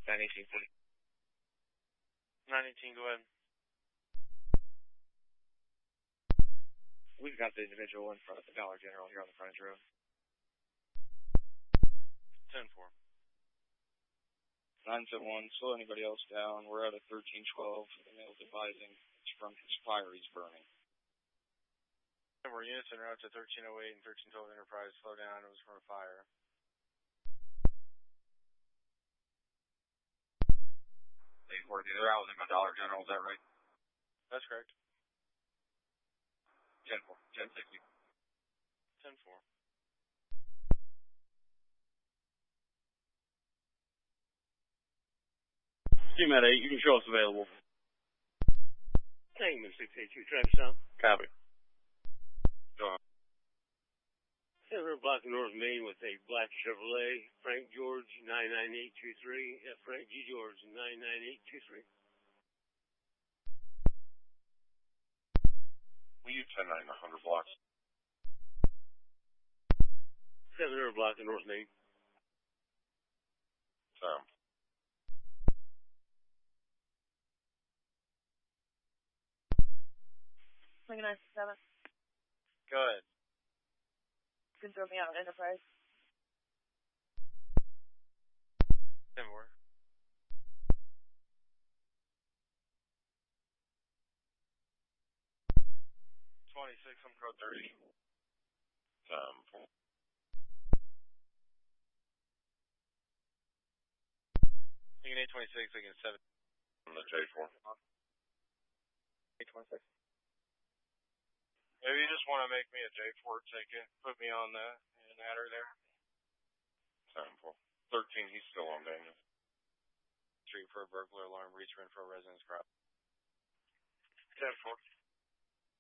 918, please. 918, go ahead. We've got the individual in front of the Dollar General here on the frontage road. 10-4. 971, slow anybody else down. We're at a 1312. The male's advising it's from his fire he's burning. We're units en route to 1308 and 1312 Enterprise. Slow down, it was from a fire. They're out within my Dollar General, is that right? That's correct. 10-4, 1060. 10-4. Team at 8, you can show us available. Hangman 682, traffic stop. Copy. Go on. Center block of North Main with a black Chevrolet, Frank George 99823, Frank G. George 99823. Will you 10-9, 100 blocks? 700 block of North Main. Tom. Lincoln 967. Go ahead. You can throw me out Enterprise. 10-4. 26, I'm code 30. 4. Lincoln 826, Lincoln 7. On the J4. 826. Maybe you just want to make me a J4 ticket, put me on that, and add her there. 10-4. 13, he's still on Daniel. Street for a burglar alarm, reach for residence crowd. 10-4.